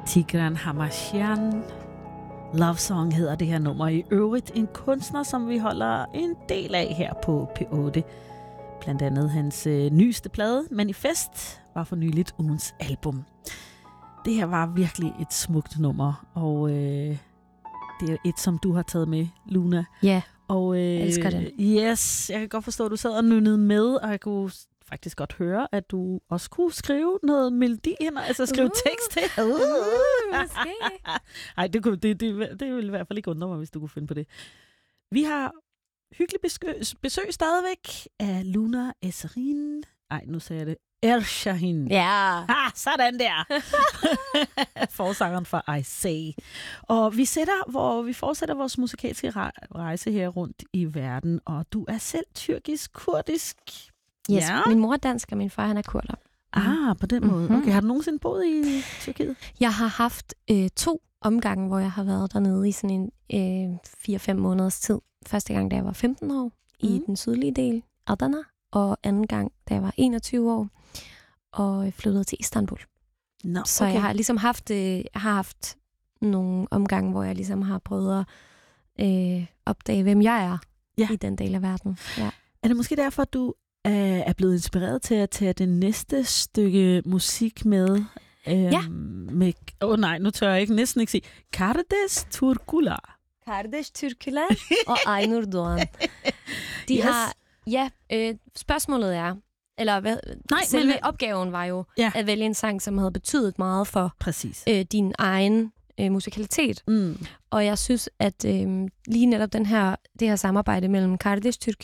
Tigran Hamashian. Love Song hedder det her nummer. I øvrigt en kunstner, som vi holder en del af her på P8. Blandt andet hans nyeste plade, Manifest, var for nyligt ugens album. Det her var virkelig et smukt nummer, og det er et, som du har taget med, Luna. Ja, og elsker det. Yes, jeg kan godt forstå, at du sad og nynnede med, og jeg kunne faktisk godt høre, at du også kunne skrive noget melodi ind, altså skrive tekst til. Måske. Ej, det ville i hvert fald ikke undre mig, hvis du kunne finde på det. Vi har hyggelig besøg stadigvæk af Luna Ezerin. Ej, nu sagde jeg det. Ershahin. Ja. Sådan der. Forsangeren fra I Say. Og vi fortsætter vores musikalske rejse her rundt i verden, og du er selv tyrkisk-kurdisk. Yes, ja. Min mor er dansk, og min far han er kurder. På den måde. Okay, har du nogensinde boet i Tyrkiet? Jeg har haft 2 omgange, hvor jeg har været dernede i sådan en 4-5 måneders tid. Første gang, da jeg var 15 år i den sydlige del, Adana, og anden gang, da jeg var 21 år og flyttede til Istanbul. Okay. Så jeg har ligesom haft nogle omgange, hvor jeg ligesom har prøvet at opdage, hvem jeg er i den del af verden. Ja. Er det måske derfor, at du er blevet inspireret til at tage det næste stykke musik med? Nej, nu tør jeg næsten ikke sige. Kardeş Türküler. Kardeş Türküler og Aynur Doğan. De har... Ja, spørgsmålet er... Selve opgaven var jo at vælge en sang, som havde betydet meget for din egen musikalitet. Og jeg synes, at lige netop det her samarbejde mellem Kardeş